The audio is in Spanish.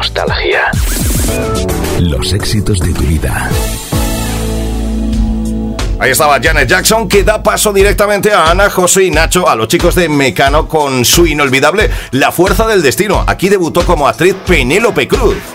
nostalgia. Los éxitos de tu vida. Ahí estaba Janet Jackson, que da paso directamente a Ana, José y Nacho, a los chicos de Mecano, con su inolvidable La Fuerza del Destino. Aquí debutó como actriz Penélope Cruz.